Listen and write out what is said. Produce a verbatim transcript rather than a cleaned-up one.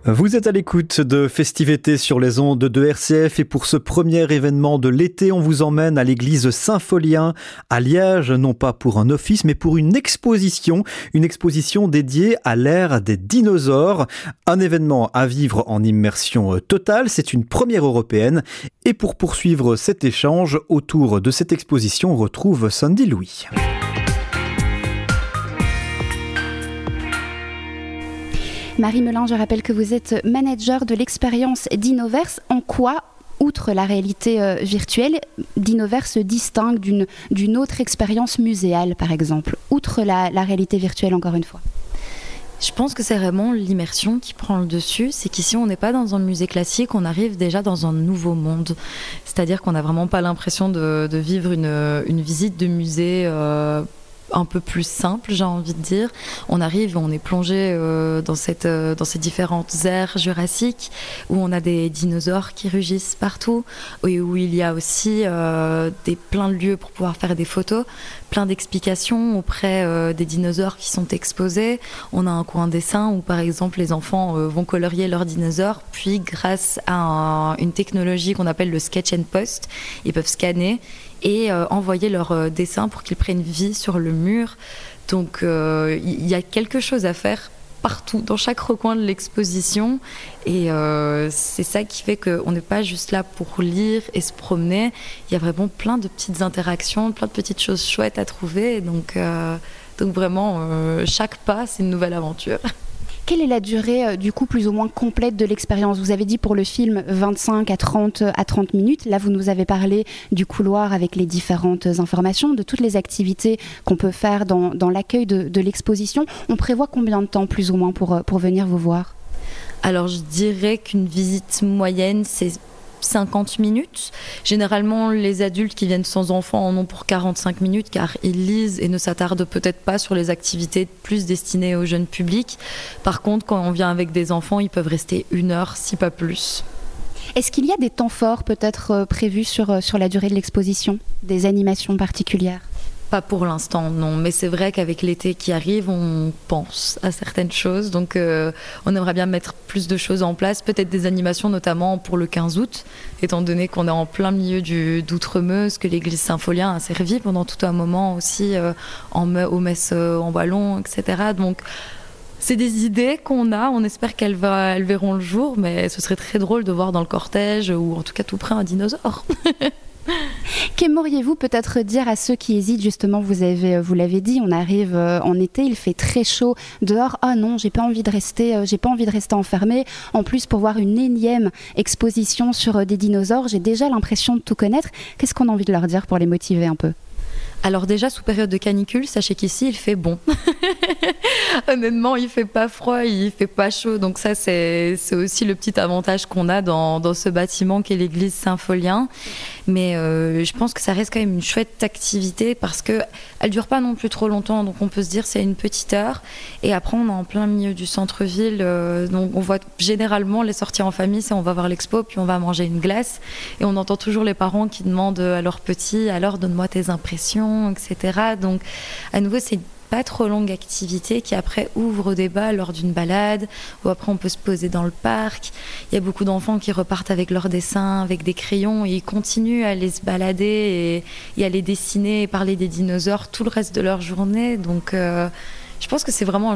Vous êtes à l'écoute de Festivités sur les ondes de R C F et pour ce premier événement de l'été, on vous emmène à l'église Saint-Folien à Liège, non pas pour un office mais pour une exposition, une exposition dédiée à l'ère des dinosaures. Un événement à vivre en immersion totale, c'est une première européenne. Et pour poursuivre cet échange autour de cette exposition, on retrouve Sandy Louis. Marie Melin, je rappelle que vous êtes manager de l'expérience Dinoverse. En quoi, outre la réalité euh, virtuelle, Dinoverse se distingue d'une, d'une autre expérience muséale, par exemple, outre la, la réalité virtuelle, encore une fois? Je pense que c'est vraiment l'immersion qui prend le dessus. C'est qu'ici, on n'est pas dans un musée classique, on arrive déjà dans un nouveau monde. C'est-à-dire qu'on n'a vraiment pas l'impression de, de vivre une, une visite de musée euh, un peu plus simple, j'ai envie de dire. On arrive, on est plongé euh, dans, cette, euh, dans ces différentes aires jurassiques où on a des dinosaures qui rugissent partout et où il y a aussi euh, des, plein de lieux pour pouvoir faire des photos, plein d'explications auprès euh, des dinosaures qui sont exposés. On a un coin dessin où par exemple les enfants euh, vont colorier leurs dinosaures, puis grâce à un, une technologie qu'on appelle le sketch and post, ils peuvent scanner et euh, envoyer leurs euh, dessins pour qu'ils prennent vie sur le mur. Donc il euh, y a quelque chose à faire partout, dans chaque recoin de l'exposition. Et euh, c'est ça qui fait qu'on n'est pas juste là pour lire et se promener. Il y a vraiment plein de petites interactions, plein de petites choses chouettes à trouver. Donc, euh, donc vraiment, euh, chaque pas, c'est une nouvelle aventure. Quelle est la durée, euh, du coup, plus ou moins complète de l'expérience? Vous avez dit pour le film vingt-cinq à trente minutes. Là, vous nous avez parlé du couloir avec les différentes informations, de toutes les activités qu'on peut faire dans, dans l'accueil de, de l'exposition. On prévoit combien de temps, plus ou moins, pour, pour venir vous voir? Alors, je dirais qu'une visite moyenne, c'est cinquante minutes. Généralement, les adultes qui viennent sans enfants en ont pour quarante-cinq minutes car ils lisent et ne s'attardent peut-être pas sur les activités plus destinées au jeune public. Par contre, quand on vient avec des enfants, ils peuvent rester une heure, si pas plus. Est-ce qu'il y a des temps forts peut-être euh, prévus sur, euh, sur la durée de l'exposition? Des animations particulières? Pas pour l'instant, non. Mais c'est vrai qu'avec l'été qui arrive, on pense à certaines choses. Donc, euh, on aimerait bien mettre plus de choses en place. Peut-être des animations, notamment pour le quinze août, étant donné qu'on est en plein milieu du, d'Outremeuse, que l'église Saint-Folien a servi pendant tout un moment aussi euh, en, aux messes euh, en wallon, et cetera. Donc, c'est des idées qu'on a. On espère qu'elles, va, elles verront le jour. Mais ce serait très drôle de voir dans le cortège, ou en tout cas tout près, un dinosaure. Qu'aimeriez-vous peut-être dire à ceux qui hésitent? Justement, vous, avez, vous l'avez dit, on arrive en été, il fait très chaud dehors. Ah non, j'ai pas envie de rester, j'ai pas envie de rester enfermée. En plus, pour voir une énième exposition sur des dinosaures, j'ai déjà l'impression de tout connaître. Qu'est-ce qu'on a envie de leur dire pour les motiver un peu? Alors déjà, sous période de canicule, sachez qu'ici, il fait bon. Honnêtement, il fait pas froid, il fait pas chaud. Donc ça, c'est, c'est aussi le petit avantage qu'on a dans, dans ce bâtiment qu'est l'église Saint-Folien. Mais euh, je pense que ça reste quand même une chouette activité parce qu'elle ne dure pas non plus trop longtemps. Donc on peut se dire c'est une petite heure. Et après, on est en plein milieu du centre-ville. Euh, donc on voit généralement les sorties en famille, c'est on va voir l'expo, puis on va manger une glace. Et on entend toujours les parents qui demandent à leurs petits, alors donne-moi tes impressions, et cetera. Donc à nouveau, c'est pas trop longue activité qui après ouvre au débat lors d'une balade ou après on peut se poser dans le parc. Il y a beaucoup d'enfants qui repartent avec leurs dessins, avec des crayons et ils continuent à aller se balader et, et à les dessiner et parler des dinosaures tout le reste de leur journée. Donc euh, je pense que c'est vraiment un